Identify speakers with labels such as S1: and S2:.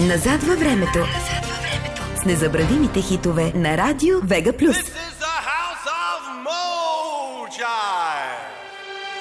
S1: Назад във времето. С незабравимите хитове на Радио Вега Плюс.
S2: This is the house of Moja.